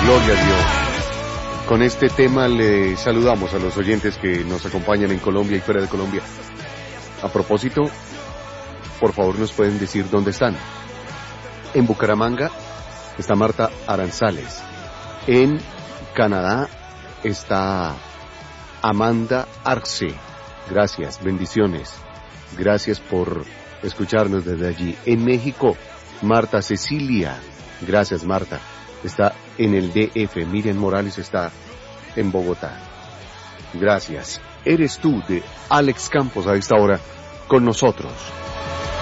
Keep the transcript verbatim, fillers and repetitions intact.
Gloria a Dios. Con este tema le saludamos a los oyentes que nos acompañan en Colombia y fuera de Colombia. A propósito, por favor nos pueden decir dónde están. En Bucaramanga está Marta Aranzales. En Canadá está Amanda Arce. Gracias, bendiciones. Gracias por escucharnos desde allí. En México, Marta Cecilia. Gracias, Marta. Está en el D F. Miriam Morales está en Bogotá. Gracias. Eres tú de Alex Campos a esta hora con nosotros.